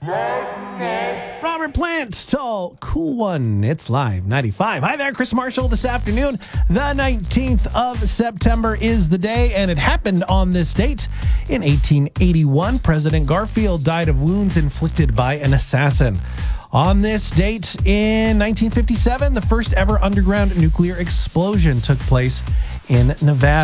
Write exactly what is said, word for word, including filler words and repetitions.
Robert Plant, tall, cool one. It's live, ninety-five. Hi there, Chris Marshall. This afternoon, the nineteenth of September is the day, and it happened on this date. In eighteen eighty-one, President Garfield died of wounds inflicted by an assassin. On this date in nineteen fifty-seven, the first ever underground nuclear explosion took place in Nevada.